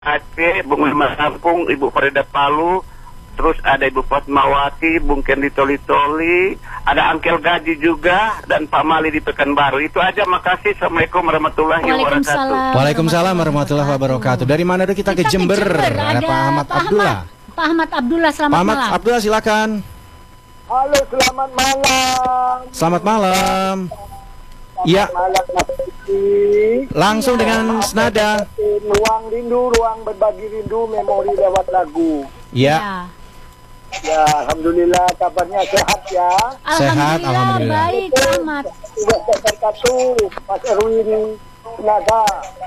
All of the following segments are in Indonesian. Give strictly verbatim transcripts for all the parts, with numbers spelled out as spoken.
Aceh, Bung Lima Lampung, Ibu Farida Palu, terus ada Ibu Fatmawati, Bung Kendi Toli-Toli, ada Angkel Gaji juga, dan Pak Mali di Pekanbaru. Itu aja, makasih. Assalamualaikum warahmatullahi wabarakatuh. Waalaikumsalam warahmatullahi wabarakatuh. Dari mana ada kita, kita ke Jember? Ke Jember. Ada, ada Pak Ahmad Pak Abdullah. Ahmad. Pak Ahmad Abdullah, selamat Pak Ahmad malam. Abdullah, silakan. Halo, selamat malam. Selamat malam. Iya. Langsung dengan senada. Ruang rindu, ruang berbagi rindu, memori lewat lagu. Iya. Ya, alhamdulillah kabarnya sehat ya. Sehat, alhamdulillah. Baik, Ahmad. Wabarakatuh, Mas Erwin Naga.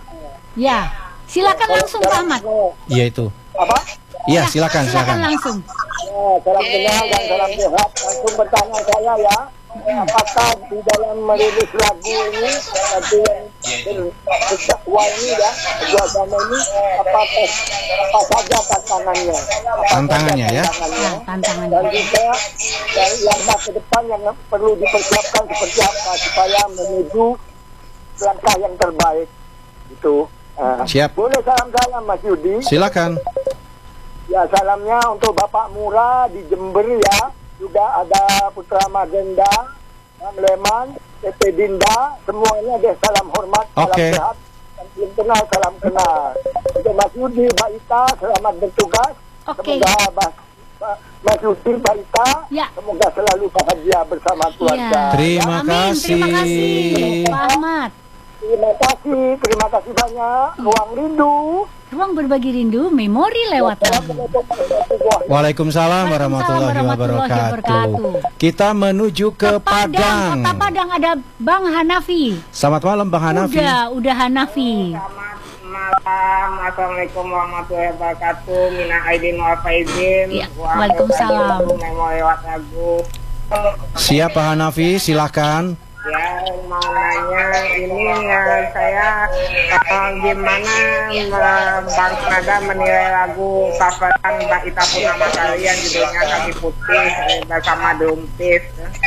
Ya, silakan langsung Pak Ahmad. Iya itu. Apa? Iya, silakan, silakan. Silakan langsung. Ya, salam kenal dan salam sehat. Langsung bertanya saya ya. Apakah di dalam merilis lagu ini lagu yang berdakwah ini ya, dua agama ini, apakah apa saja tantangannya? Tantangannya ya. Ya, tantangannya. Dan juga dari langkah ke depan yang perlu dipersiapkan seperti apa supaya menuju langkah yang terbaik. Itu. Nah, siap. Boleh salam salam Mas Yudi? Silakan. Ya, salamnya untuk Bapak Mura di Jember ya. Juga ada Putra Magenda, Bang Leman, T P Dinda, semuanya deh salam hormat, salam okay. sehat, dan belum kenal salam kenal. Untuk Mas Yudi, Mbak Ita, selamat bertugas. Okay. Semoga Mas Yudi, Mbak Ita, ya. semoga selalu bahagia bersama keluarga. Ya. Terima Amin. kasih. Terima kasih, Pak Ahmad. Terima kasih, terima kasih banyak. Ruang rindu. Ruang berbagi rindu, memori lewat lagu. Waalaikumsalam warahmatullahi wabarakatuh. Kita menuju ke, ke Padang. Kota Padang ada Bang Hanafi. Selamat malam Bang Hanafi. Udah, udah Hanafi. Selamat malam. Assalamualaikum warahmatullahi wabarakatuh. Mina Aidin wal Faizin. Ya, waalaikumsalam. Memori lewat lagu. Siap Pak Hanafi, silakan. Ya, mau nanya ini ya, saya uh, gimana uh, Bang Nada menilai lagu coveran Mbak Ita Purnama Sari yang judulnya Kaki Putih eh, bersama Dumpis.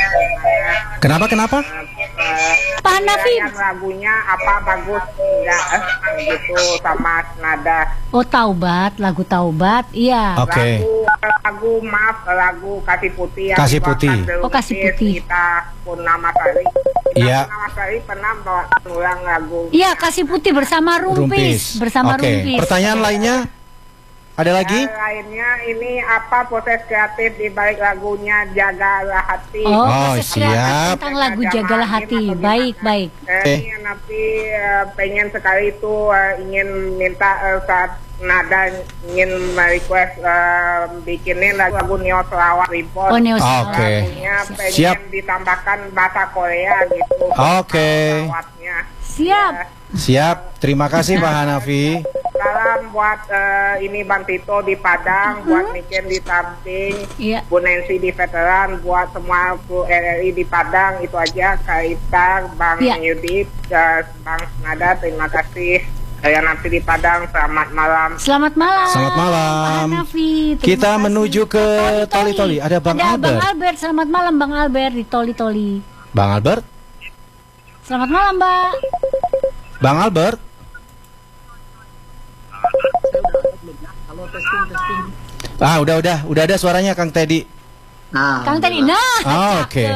Kenapa kenapa? Uh, uh, Pak Hanafi, lagunya apa bagus enggak eh, gitu sama Nada. Oh, Taubat, lagu Taubat, iya. Oke. Okay. Lagu, lagu maaf, lagu Kasih Putih. Yang Kasih Putih. Oh, Kasih Putih. Ita Purnama Sari. Iya. Purnama Sari pernah bawa ulang lagu. Iya, Kasih Putih bersama Rumpis, Rumpis. bersama okay. Rumpis. Pertanyaan lainnya? Ada lagi? Ya, lainnya ini apa proses kreatif di balik lagunya Jagalah Hati? Oh, oh proses siap. kreatif tentang lagu Jagalah Hati. Baik, baik. Eh, ini Nabi uh, pengen sekali itu uh, ingin minta uh, saat Nada ingin request uh, bikinin lagu, lagu Neo Selawat Reborn. Oh, Neo Selawat. Oke. Lagunya pengen Siap. ditambahkan bahasa Korea gitu. Oke. Okay. Siap. Ya. Siap. Terima kasih Pak Hanafi. Salam buat uh, ini Bang Tito di Padang, uh-huh. buat Niken di Tamping, yeah. Bu Nancy di Veteran, buat semua kru R R I di Padang. Itu aja, Kaita, Bang yeah. Yudi, uh, Bang Nada, terima kasih. Saya nanti di Padang, selamat malam. Selamat malam. Selamat malam. Pak Hanafi, kita kasih. menuju ke Toli-Toli. Ada Bang Ada Albert. Bang Albert. Selamat malam Bang Albert di Toli-Toli. Bang Albert. Selamat malam, Mbak. Bang Albert. Halo, testing testing. Ah, udah udah, udah ada suaranya Kang Teddy. Nah, Kang Teddy, nah. Oh, oke. Okay.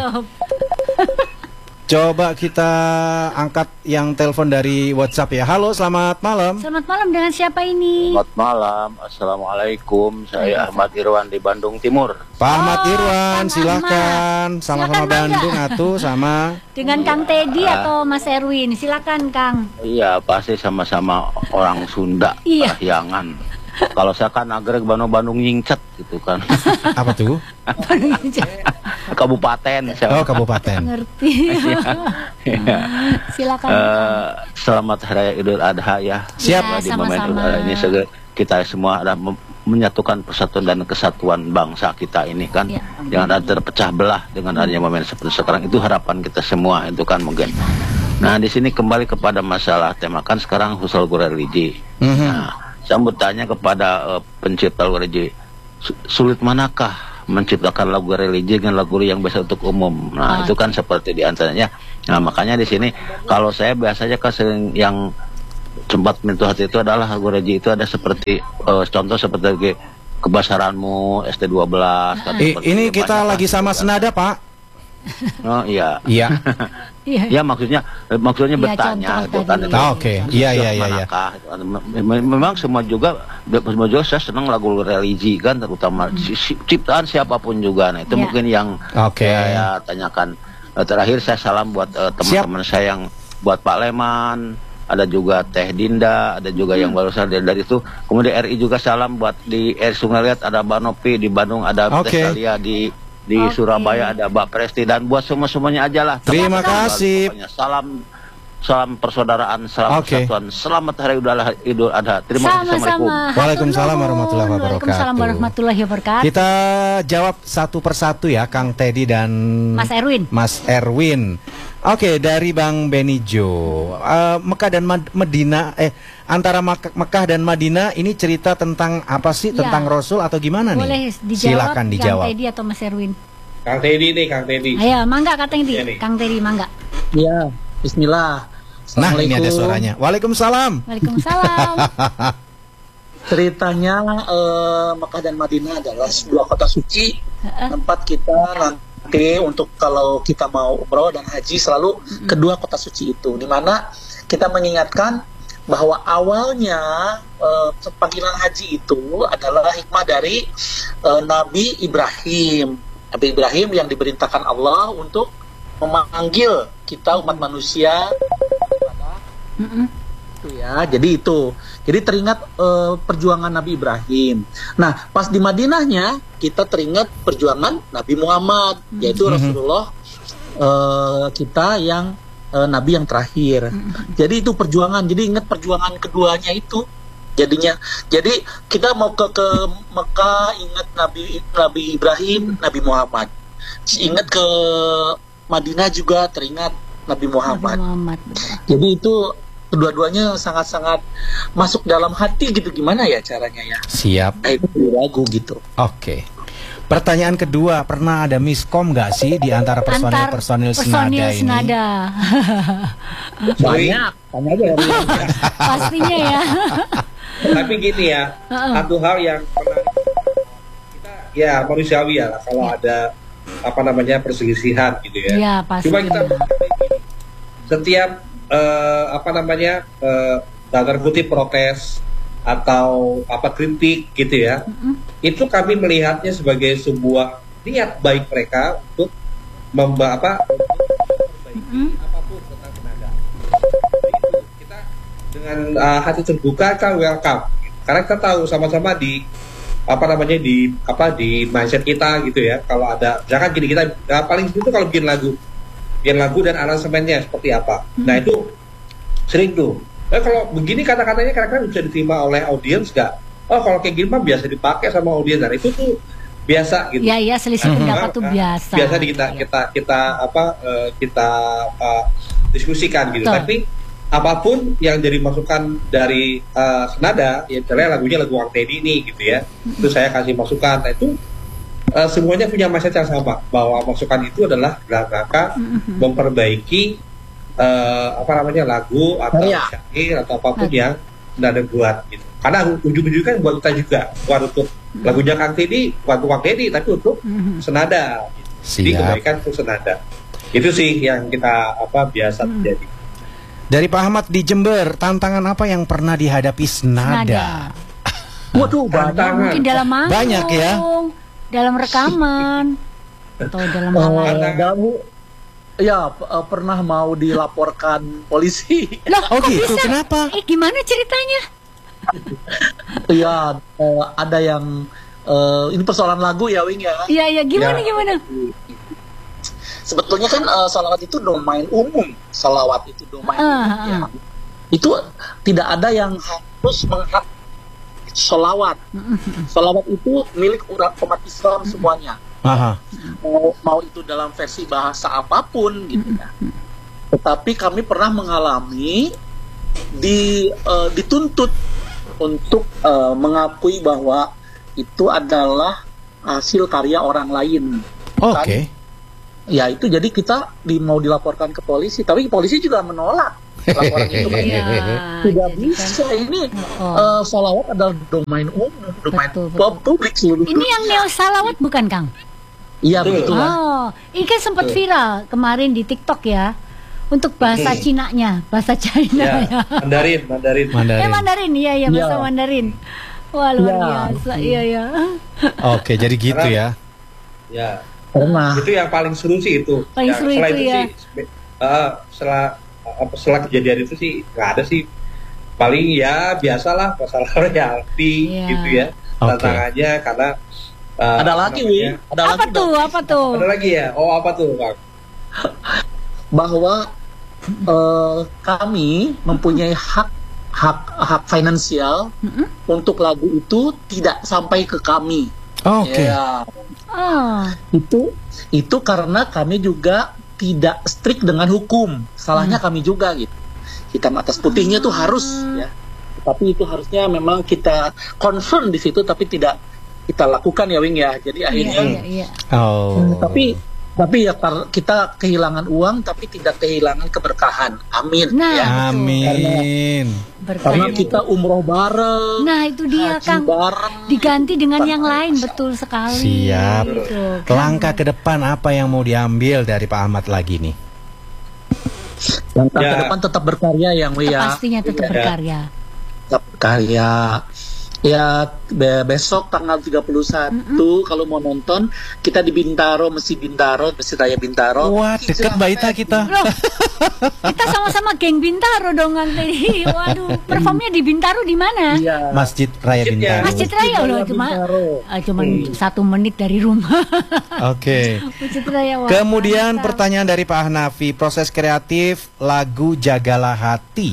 Coba kita angkat yang telepon dari WhatsApp ya. Halo, selamat malam. Selamat malam, dengan siapa ini? Selamat malam, Assalamualaikum. Saya Ahmad Irwan di Bandung Timur. Pak Ahmad Oh, Irwan, Kang silakan. Sama-sama Bandung atuh sama. Dengan Kang Teddy atau Mas Erwin? Silakan, Kang. Iya, pasti sama-sama orang Sunda, Iya. Kahyangan. Kalau saya kan agreg Bandung-Bandung nyingcet gitu kan. Apa tuh? Kabupaten. Oh, kabupaten. Ngerti. Ya. Silakan. Uh, selamat Hari Idul Adha ya. Siap. Ya, di momen sama-sama. Idul Adha ini segera kita semua ada menyatukan persatuan dan kesatuan bangsa kita ini kan. Ya. Jangan ada terpecah belah dengan adanya momen seperti sekarang. Itu harapan kita semua itu kan mungkin. Nah, di sini kembali kepada masalah tema kan sekarang husnul religi. Mm-hmm. Nah, saya bertanya kepada uh, pencipta lagu religi, sulit manakah menciptakan lagu religi dengan lagu yang biasa untuk umum? Nah, oh. itu kan seperti diantaranya. Nah, makanya di sini kalau saya biasanya kan sering yang sempat menyentuh hati itu adalah lagu religi itu ada seperti uh, contoh seperti kebasaranmu S T dua belas. Kan, I, ini kita lagi sama senada, Pak. Oh iya. Iya. Ya maksudnya maksudnya ya, bertanya gitu kan. Oh, Oke. Iya iya iya iya. Memang semua juga semua juga saya senang lagu religi kan, terutama hmm. ciptaan siapapun juga. Nah, itu ya. Mungkin yang okay. saya tanyakan. Terakhir saya salam buat uh, teman-teman saya yang buat Pak Leman, ada juga Teh Dinda, ada juga hmm. yang barusan dari, dari itu. Kemudian R I juga salam buat di R Sungai Liat ada Mbak Nopi, di Bandung ada okay. Teh Salia, di di okay. Surabaya ada Mbak Presti, dan buat semua-semuanya aja lah. Terima kasih. Salam salam persaudaraan, salam okay. persatuan. Selamat Hari Idul Adha. Terima kasih. Assalamualaikum. Waalaikumsalam warahmatullahi wabarakatuh. Waalaikumsalam warahmatullahi wabarakatuh. Kita jawab satu persatu ya, Kang Teddy dan Mas Erwin. Mas Erwin. Oke, okay, dari Bang Benijo, uh, Mekah dan Medina, eh antara Mek Mekah dan Madinah ini cerita tentang apa sih? Ya. Tentang Rasul atau gimana Boleh nih? Dijawab, silakan dijawab. Kang Teddy atau Mas Erwin? Kang Teddy nih, Kang Teddy. Ayo, mangga Kang Teddy, Kang Teddy mangga. Iya, Bismillah. Nah, ini ada suaranya. Waalaikumsalam. Waalaikumsalam. Ceritanya uh, Mekah dan Madinah adalah sebuah kota suci, uh-uh. tempat kita nanti untuk kalau kita mau umroh dan haji selalu uh-uh. kedua kota suci itu, di mana kita mengingatkan bahwa awalnya uh, panggilan haji itu adalah hikmah dari uh, Nabi Ibrahim. Nabi Ibrahim yang diperintahkan Allah untuk memanggil kita umat manusia pada mm-mm. itu ya. Jadi itu. Jadi teringat uh, perjuangan Nabi Ibrahim. Nah, pas di Madinahnya kita teringat perjuangan Nabi Muhammad, mm-hmm. yaitu Rasulullah uh, kita yang uh, Nabi yang terakhir. Mm-hmm. Jadi itu perjuangan. Jadi ingat perjuangan keduanya itu. Jadinya, jadi kita mau ke ke Mekah ingat Nabi Nabi Ibrahim, Nabi Muhammad. Ingat ke Madinah juga teringat Nabi Muhammad. Nabi Muhammad. Jadi itu kedua-duanya sangat-sangat masuk dalam hati gitu. Gimana ya caranya ya? Siap. Nah, itu lagu gitu. Oke. Pertanyaan kedua, pernah ada miskom nggak sih di antara personil-personil senada ini? Senada. Banyak. Tanya aja ya. Pastinya ya. Tapi gini ya, uh-uh. satu hal yang pernah kita ya manusiawi ya kalau ada apa namanya perselisihan gitu ya. Ya pasti. Cuma kita setiap uh, apa namanya uh, dalam kutip protes atau apa kritik gitu ya, uh-uh. itu kami melihatnya sebagai sebuah niat baik mereka untuk memba apa memperbaiki uh-uh. apapun tentang tenaga. Itu kita dengan uh, hati terbuka kita welcome, karena kita tahu sama-sama di apa namanya di apa di mindset kita gitu ya, kalau ada misalkan gini kita nah, paling itu kalau bikin lagu bikin lagu dan aransemennya seperti apa, hmm. nah itu sering tuh nah, kalau begini kata-katanya kadang-kadang bisa diterima oleh audiens nggak, oh kalau kayak gini mah biasa dipakai sama audiens, dan itu tuh biasa gitu ya ya selisih pendapat tuh biasa biasa di kita kita kita apa uh, kita uh, diskusikan gitu. Tuh. Tapi apapun yang jadi masukan dari uh, senada, ya misalnya lagunya lagu Kang Teddy nih gitu ya, mm-hmm. itu saya kasih masukan. Nah itu uh, semuanya punya mindset yang sama, bahwa masukan itu adalah dalam rangka mm-hmm. memperbaiki uh, apa namanya lagu atau ya. syair atau apapun mm-hmm. yang senada buat gitu. Karena ujung-ujungnya kan buat kita juga, bukan untuk mm-hmm. lagunya Kang Teddy, bukan untuk Kang Teddy, tapi untuk mm-hmm. senada. Gitu. Jadi kebaikan untuk senada. Itu sih yang kita apa biasa mm-hmm. terjadi. Dari Pak Ahmad di Jember, tantangan apa yang pernah dihadapi senada? Waduh, banyak. Mungkin dalam manggung, banyak ya. Dalam rekaman, atau dalam hal lain. Uh, dalam, ya uh, pernah mau dilaporkan polisi. Loh, oh kok gitu, bisa? kenapa? Eh, gimana ceritanya? Ya, uh, ada yang uh, ini persoalan lagu ya, Wing ya. Iya, iya, gimana, ya. gimana? Sebetulnya kan uh, salawat itu domain umum, salawat itu domain uh, umum ya. Uh. Itu tidak ada yang harus menghak salawat. Salawat itu milik umat Islam semuanya. Aha. Mau, mau itu dalam versi bahasa apapun gitu ya. Tetapi kami pernah mengalami di uh, dituntut untuk uh, mengakui bahwa itu adalah hasil karya orang lain. Oke. Okay. Ya itu jadi kita di, mau dilaporkan ke polisi, tapi polisi juga menolak. laporan itu kan Iya, tidak jadi bisa. kan- Ini Oh. eh, salawat adalah domain umum, domain Betul, betul. publik seluruh. Ini yang neo salawat bukan, Kang? Iya Betul. betul. Oh, ini kan sempat viral kemarin di TikTok ya. Untuk bahasa Hmm. Cinanya, bahasa China Ya, ya. Mandarin, Mandarin. Eh Mandarin. Mandarin, iya ya, bahasa Iya. Mandarin. Wah, luar Iya. biasa. Iya ya. Oke, jadi gitu ya. Ya, Pernah. itu yang paling seru sih itu. Paling Ya, seru setelah itu ya. sih, sebe- eh, setelah apa setelah kejadian itu sih nggak ada sih. Paling ya biasalah masalah royalti Iya. gitu ya. Oke. Tantangannya karena eh, Ada lagi, namanya- Wi. Ada Apa lagi tuh? dong. Apa tuh? Ada lagi ya? Oh apa tuh, Bang? Bahwa eh, kami mempunyai hak hak hak finansial untuk lagu itu tidak sampai ke kami. Oke. Ya, Oh. itu itu karena kami juga tidak strict dengan hukum. Salahnya kami juga gitu. Hitam atas putihnya tuh harus ya. Tapi itu harusnya memang kita concern di situ tapi tidak kita lakukan ya Wing ya. Jadi Iya, akhirnya iya, iya. Oh. Hmm, tapi tapi ya kar- kita kehilangan uang tapi tidak kehilangan keberkahan. Amin. Nah, ya. betul. Amin. Berkah Karena itu. kita umroh bareng, Nah, itu dia, haji Kang. bareng. Diganti dengan Tanpa yang lain, masalah. betul sekali. Siap. Gitu, kan? Langkah ke depan apa yang mau diambil dari Pak Ahmad lagi nih? Langkah Ya. ke depan tetap berkarya yang Tetap ya. pastinya tetap Iya. berkarya. Tetap berkarya. Ya be- besok tanggal tiga puluh satu kalau mau nonton kita di Bintaro, Mesti Bintaro, Mesti Raya Bintaro. Wah, deket Mbak Ita kita. Loh, kita sama-sama geng Bintaro dong, Kang Teddy. Waduh, performnya di Bintaro di mana? Iya. Masjid Raya Masjid ya. Bintaro. Masjid Raya loh, cuma Bintaro. ah, cuman satu menit dari rumah. Oke. Masjid Raya. wah, Kemudian mantap. pertanyaan dari Pak Hanafi, proses kreatif lagu Jagalah Hati.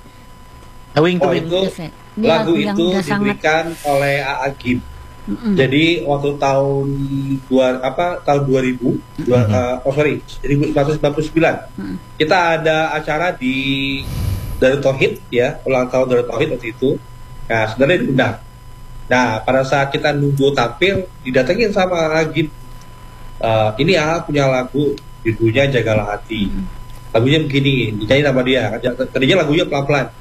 Wing Oh, Wing. itu Ini lagu yang itu udah sangat- diberikan oleh A A Gim. Mm-mm. Jadi waktu tahun dua apa tahun dua ribu, dua, eh, oh sorry, seribu sembilan ratus sembilan puluh sembilan, kita ada acara di Darut Tauhid ya, ulang tahun Darut Tauhid waktu itu. Nah, sebenarnya diundang. Nah, pada saat kita nunggu tampil, didatengin sama A A Gim. Eh, ini A A punya lagu judulnya Jagalah Hati. Lagunya begini, dinyanyi sama dia. Tadinya lagunya pelan-pelan.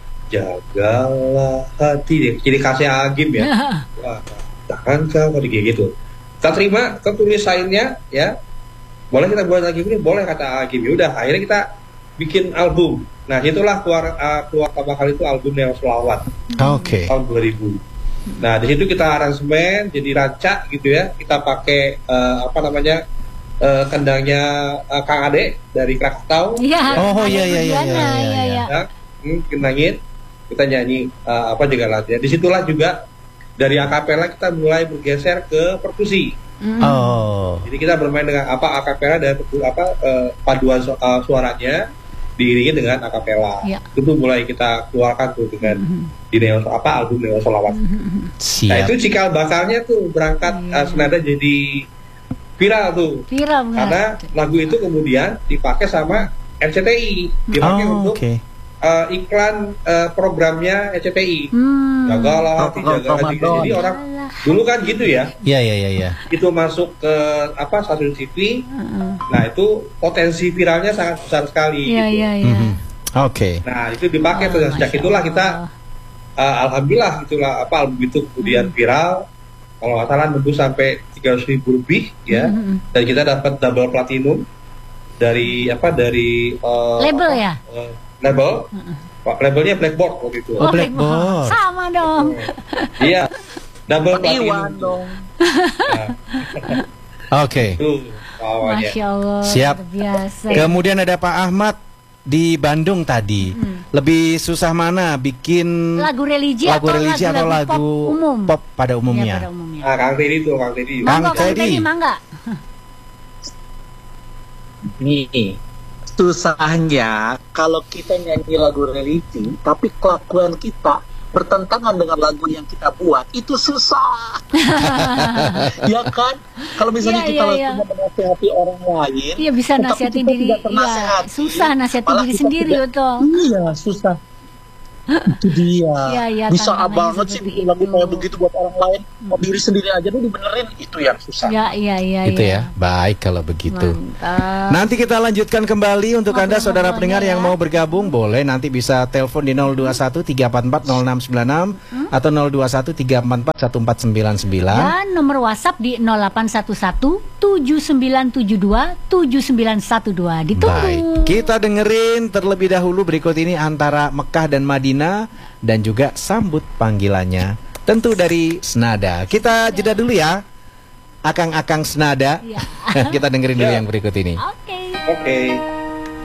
Jagalah hati, deh. Jadi kasih A A Gim ya. Wah, jangan kau kayak gitu. Kita terima, kita tulis sainnya ya. Boleh kita buat lagi ini, boleh kata A A Gim. Udah, akhirnya kita bikin album. Nah, itulah keluar uh, keluar pertama kali itu album Neo Selawat Oke. tahun dua ribu. Nah, di situ kita aransemen jadi rancak gitu ya. Kita pakai uh, apa namanya? Uh, kendangnya uh, Kang Ade dari Krakatau. Iya. Oh, ada iya, iya, iya, tujuannya, iya, iya, iya, iya. iya. Ya, hmm, kenangin, kita nyanyi uh, apa juga latihan. Disitulah juga dari akapela kita mulai bergeser ke perkusi. Mm. Oh. Jadi kita bermain dengan apa akapela dan perku- apa uh, paduan su- uh, suaranya diiringi dengan akapela. Ya. Itu mulai kita keluarkan tuh dengan di Neo apa album Neo Solawat. Nah Siap. itu cikal bakalnya tuh berangkat uh, senada jadi viral tuh. Viral Karena banget. lagu itu kemudian dipakai sama R C T I, dipakai Oh, untuk oke. uh, iklan uh, programnya R C T I. Hmm. Jagalah hati, Oh, jagalah hati. Ramadan. Jadi orang dulu kan gitu ya, Iya, iya, iya, iya. itu masuk ke apa stasiun T V. Heeh. Nah itu potensi viralnya sangat besar sekali. Iya, gitu. iya, iya. Mhm. Oke. Nah itu dipakai Oh, tuh. Dan sejak Masya itulah kita, Allah. uh, alhamdulillah itulah apa album itu kemudian viral. Kalau nggak salah nembus sampai tiga ratus ribu lebih ya. Mhm. Dan kita dapat double platinum dari apa dari uh, Label apa, ya? uh, label. Pak labelnya Blackboard waktu itu. Oh, Blackboard. Sama dong. Iya. Double Pak Iwan platinum. dong. Nah, Oke. itu awalnya. Masya Allah. Siap. luar biasa. Kemudian ada Pak Ahmad di Bandung tadi. Lebih susah mana bikin Lagu religi lagu atau religi atau lagu-lagu lagu pop umum? pop pada Iya, umumnya? pada umumnya. Nah, Kang Teddy tuh, Kang Teddy. Kang Mangga, Kang Teddy. Teddy, mangga. Nih, susahnya kalau kita nyanyi lagu religi, tapi kelakuan kita bertentangan dengan lagu yang kita buat, itu susah. Ya kan? Kalau misalnya Iya, kita iya, iya. cuma menasihati orang lain, Iya bisa tetapi nasihatin kita diri. tidak Iya, ternasihati, susah nasihatin malah diri kita sendiri tidak- betul. Iya, susah. Itu dia. Ya, ya, Bisa tantangannya banget sih seperti bikin lagu itu. kayak begitu buat orang lain. Mau diri sendiri aja tuh dibenerin, itu yang susah. Ya, iya, iya. Gitu ya. ya. Baik kalau begitu. Mantap. Nanti kita lanjutkan kembali untuk Anda saudara pendengar Ngobrol-ngobrolnya yang ya. mau bergabung, boleh nanti bisa telepon di nol dua satu tiga empat empat nol enam sembilan enam Hmm? atau nol dua satu tiga empat empat satu empat sembilan sembilan. Dan nomor WhatsApp di nol delapan satu satu tujuh sembilan tujuh dua tujuh sembilan satu dua. Ditunggu. Baik, kita dengerin terlebih dahulu berikut ini antara Mekah dan Madinah dan juga sambut panggilannya. Tentu dari Senada. Kita jeda dulu ya. Akang-akang Senada. Ya. Kita dengerin dulu yang berikut ini. Oke. Oke.